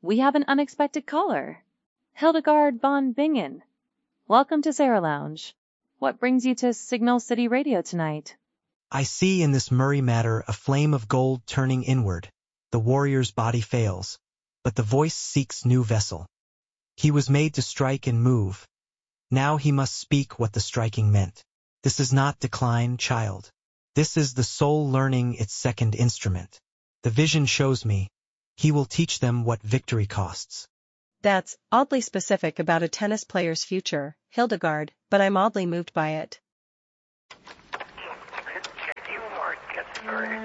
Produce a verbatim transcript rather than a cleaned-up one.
we have an unexpected caller. Hildegard von Bingen. Welcome to Sarah Lounge. What brings you to Signal City Radio tonight? I see in this Murray matter a flame of gold turning inward. The warrior's body fails, but the voice seeks new vessel. He was made to strike and move. Now he must speak what the striking meant. This is not decline, child. This is the soul learning its second instrument. The vision shows me. He will teach them what victory costs. That's oddly specific about a tennis player's future, Hildegard, but I'm oddly moved by it. Can you mark get started?